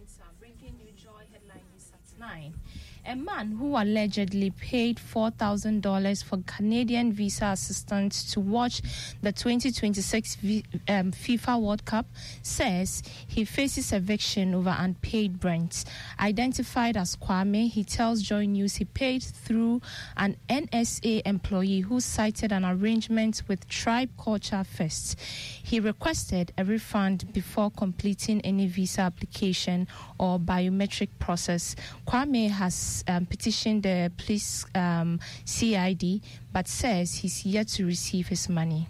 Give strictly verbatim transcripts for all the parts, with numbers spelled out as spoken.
Bringing you Joy Headline News at nine. A man who allegedly paid four thousand dollars for Canadian visa assistance to watch the twenty twenty-six v- um, FIFA World Cup says he faces eviction over unpaid rent. Identified as Kwame, he tells Joy News he paid through an N S A employee who cited an arrangement with Tribe Culture Fest. He requested a refund before completing any visa application or biometric process. Kwame has um, petitioned the police um, C I D, but says he's yet to receive his money.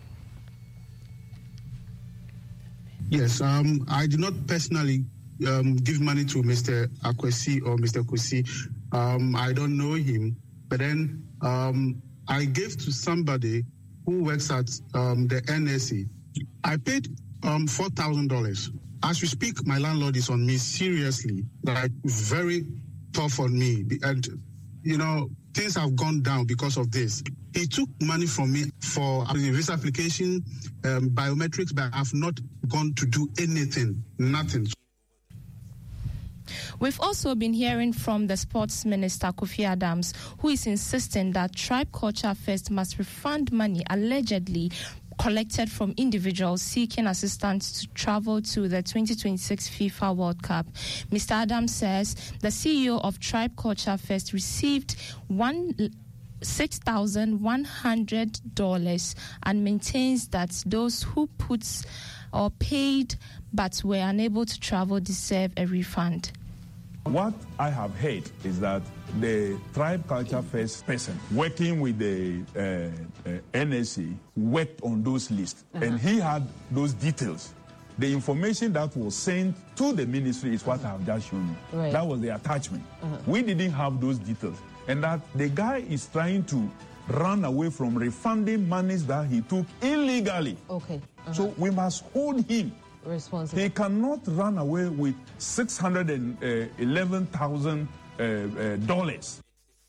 Yes, um, I did not personally um, give money to Mister Akwesi or Mister Kusi. Um, I don't know him, but then um, I gave to somebody who works at um, the N S A. I paid um, four thousand dollars. As we speak, my landlord is on me seriously, like very tough on me. And, you know, things have gone down because of this. He took money from me for the visa application, um, biometrics, but I've not gone to do anything, nothing. We've also been hearing from the Sports Minister, Kofi Adams, who is insisting that Tribe Culture Fest must refund money allegedly collected from individuals seeking assistance to travel to the twenty twenty-six FIFA World Cup. Mister Adams says the C E O of Tribe Culture Fest received one six thousand one hundred dollars and maintains that those who put or paid but were unable to travel deserve a refund. What I have heard is that the Tribe Culture Fest person working with the uh, uh, N S A worked on those lists, uh-huh. and he had those details. The information that was sent to the ministry is what I have just shown you. Right. That was the attachment. Uh-huh. We didn't have those details. And that the guy is trying to run away from refunding monies that he took illegally. Okay. Uh-huh. So we must hold him responsible. He cannot run away with six hundred eleven thousand dollars.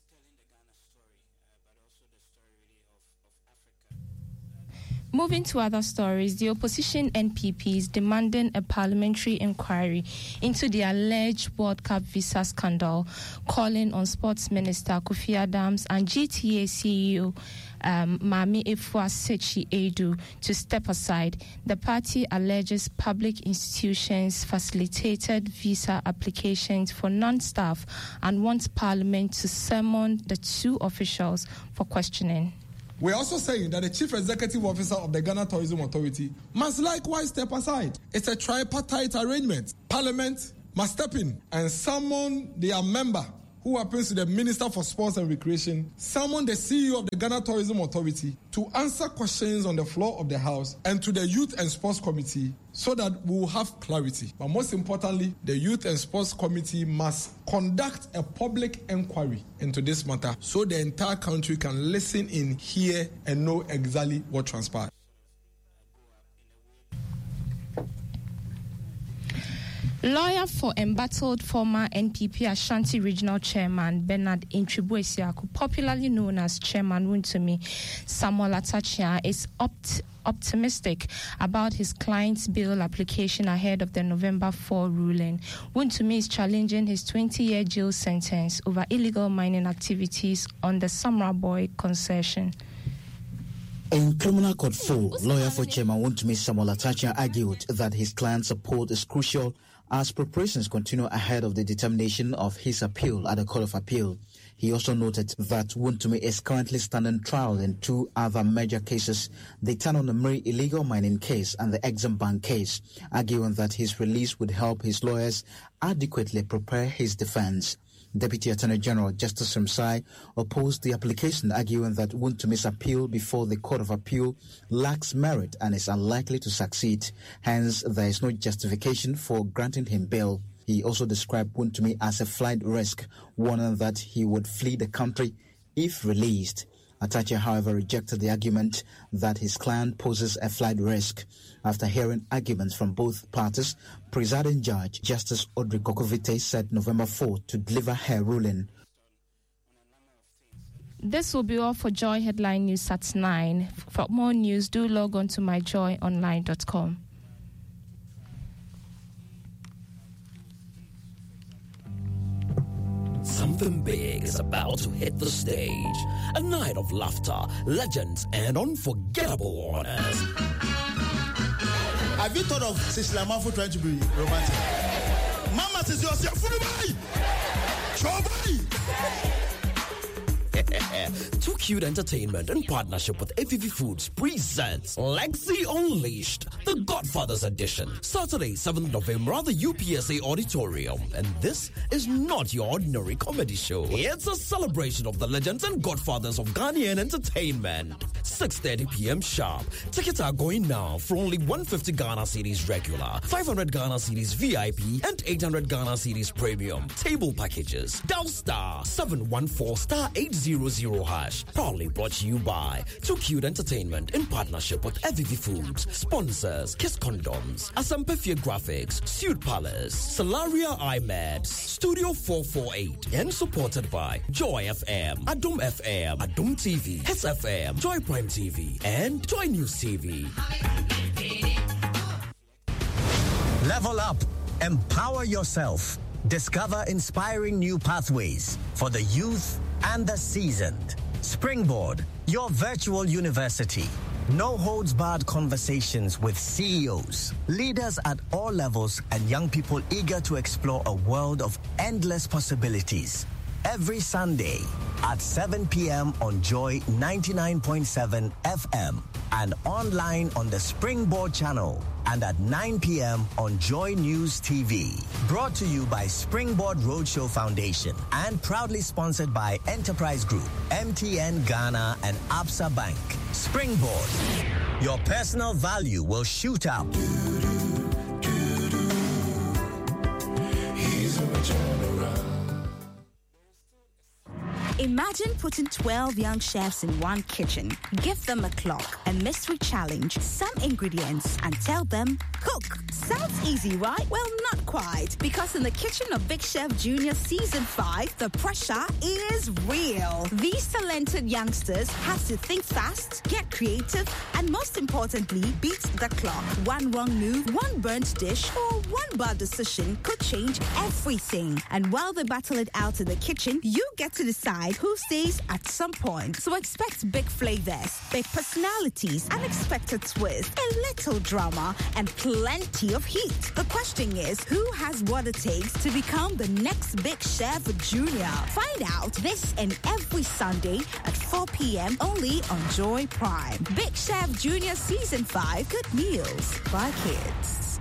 Moving to other stories, the opposition N P P is demanding a parliamentary inquiry into the alleged World Cup visa scandal, calling on Sports Minister Kofi Adams and G T A C E O um, Mami Efua-Sechi Edu to step aside. The party alleges public institutions facilitated visa applications for non-staff and wants Parliament to summon the two officials for questioning. We're also saying that the Chief Executive Officer of the Ghana Tourism Authority must likewise step aside. It's a tripartite arrangement. Parliament must step in and summon their member, who happens to be the Minister for Sports and Recreation, summon the C E O of the Ghana Tourism Authority to answer questions on the floor of the House and to the Youth and Sports Committee so that we will have clarity. But most importantly, the Youth and Sports Committee must conduct a public inquiry into this matter so the entire country can listen in, hear, and know exactly what transpired. Lawyer for embattled former N P P Ashanti Regional Chairman Bernard Intribu-Esiaku, popularly known as Chairman Wontumi Samuel Atachia, is opt- optimistic about his client's bail application ahead of the November fourth ruling. Wontumi is challenging his twenty-year jail sentence over illegal mining activities on the Samra Boy concession. In Criminal Court four, lawyer for Chairman Wontumi Samuel Atachia argued that his client's support is crucial as preparations continue ahead of the determination of his appeal at the Court of Appeal. He also noted that Wontumi is currently standing trial in two other major cases, the Tano-Namiri illegal mining case and the Exim Bank case, arguing that his release would help his lawyers adequately prepare his defense. Deputy Attorney General Justice Ramsai opposed the application, arguing that Wontumi's appeal before the Court of Appeal lacks merit and is unlikely to succeed. Hence, there is no justification for granting him bail. He also described Wontumi as a flight risk, warning that he would flee the country if released. Atachia, however, rejected the argument that his client poses a flight risk. After hearing arguments from both parties, presiding judge Justice Audrey Kokovite said November fourth to deliver her ruling. This will be all for Joy Headline News at nine. For more news, do log on to my joy online dot com. Something big is about to hit the stage. A night of laughter, legends, and unforgettable honors. Have you thought of Cecilia Amanfo trying to be romantic? Mama says you're saying, Too Cute Entertainment in partnership with A V V Foods presents Lexi Unleashed, The Godfathers Edition, Saturday, seventh November at the U P S A Auditorium. And this is not your ordinary comedy show. It's a celebration of the legends and godfathers of Ghanaian entertainment. six thirty p.m. sharp. Tickets are going now for only one hundred fifty Ghana cedis regular, five hundred Ghana cedis V I P, and eight hundred Ghana cedis premium. Table packages. Dial star seven one four star eight zero zero hash. Proudly brought to you by Too Cute Entertainment in partnership with A V V Foods. Sponsors: Kiss Condoms, Asampefia Graphics, Suit Palace, Salaria iMeds, Studio four forty-eight, and supported by Joy F M, Adum F M, Adum T V, Hits F M, Joy Prime T V, and Joy News T V. Level up, empower yourself, discover inspiring new pathways for the youth and the seasoned. Springboard, your virtual university. No holds barred conversations with C E Os, leaders at all levels, and young people eager to explore a world of endless possibilities. Every Sunday at seven p.m. on Joy ninety-nine point seven F M and online on the Springboard channel, and at nine p.m. on Joy News T V. Brought to you by Springboard Roadshow Foundation and proudly sponsored by Enterprise Group, M T N Ghana, and Absa Bank. Springboard, your personal value will shoot up. Imagine putting twelve young chefs in one kitchen. Give them a clock, a mystery challenge, some ingredients, and tell them, cook. Sounds easy, right? Well, not quite. Because in the kitchen of Big Chef Junior Season five, the pressure is real. These talented youngsters have to think fast, get creative, and most importantly, beat the clock. One wrong move, one burnt dish, or one bad decision could change everything. And while they battle it out in the kitchen, you get to decide who stays at some point. So expect big flavors, big personalities, unexpected twists, a little drama, and plenty of heat. The question is, who has what it takes to become the next Big Chef Junior? Find out this and every Sunday at four p.m. only on Joy Prime. Big Chef Junior Season five, good meals by kids.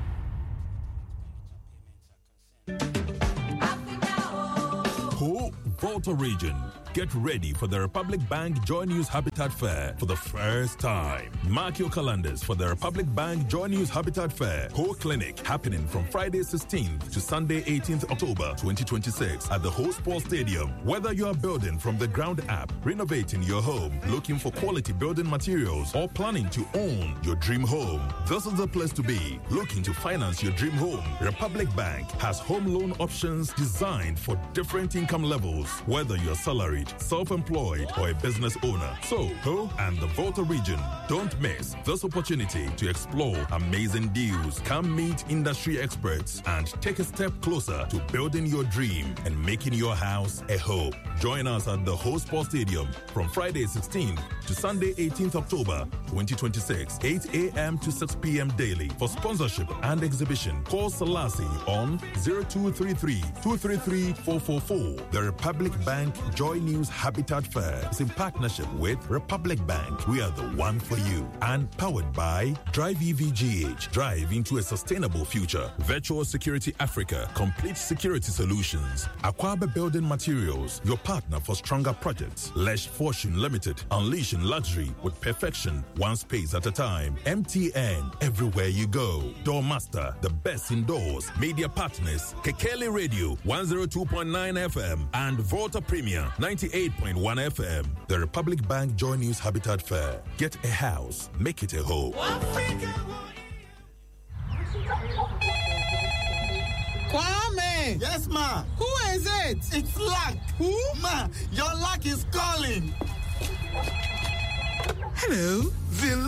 Whole Volta region. Get ready for the Republic Bank Joy News Habitat Fair for the first time. Mark your calendars for the Republic Bank Joy News Habitat Fair Whole Clinic happening from Friday sixteenth to Sunday eighteenth October twenty twenty-six at the Whole Sports Stadium. Whether you are building from the ground up, renovating your home, looking for quality building materials, or planning to own your dream home, this is the place to be. Looking to finance your dream home? Republic Bank has home loan options designed for different income levels, whether you're salaried, self-employed, or a business owner. So, Ho and the Volta region, don't miss this opportunity to explore amazing deals. Come meet industry experts and take a step closer to building your dream and making your house a home. Join us at the Whole Sports Stadium from Friday sixteenth to Sunday eighteenth October twenty twenty-six, eight a.m. to six p.m. daily. For sponsorship and exhibition, call Selassie on zero two three three, two three three, four four four. The Republic Bank Joy News Habitat Fair is in partnership with Republic Bank. We are the one for you. And powered by Drive E V G H. Drive into a sustainable future. Virtual Security Africa. Complete security solutions. Aquaba Building Materials. Your partner for stronger projects. Lesh Fortune Limited. Unleashing luxury with perfection. One space at a time. M T N. Everywhere you go. Doormaster. The best indoors. Media partners. Kekele Radio. one oh two point nine F M. And Volta Premier. ninety-eight point one F M. The Republic Bank Joy News Habitat Fair. Get a house. Make it a home. Kwame! Yes, ma. Who is it? It's Luck. Who? Ma, your luck is calling. Hello. The